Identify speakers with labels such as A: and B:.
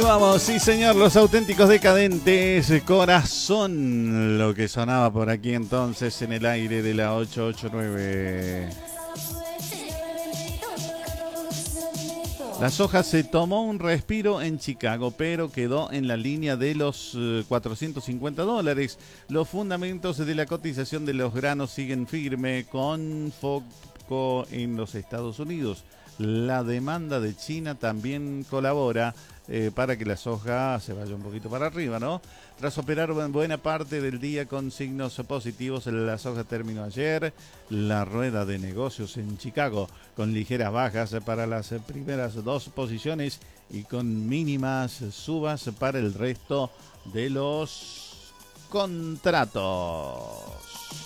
A: Continuamos, sí señor, los auténticos decadentes, corazón, lo que sonaba por aquí entonces en el aire de la 889. La soja se tomó un respiro en Chicago, pero quedó en la línea de los $450. Los fundamentos de la cotización de los granos siguen firme, con foco en los Estados Unidos. La demanda de China también colabora para que la soja se vaya un poquito para arriba, ¿no? Tras operar buena parte del día con signos positivos, la soja terminó ayer la rueda de negocios en Chicago con ligeras bajas para las primeras dos posiciones y con mínimas subas para el resto de los contratos.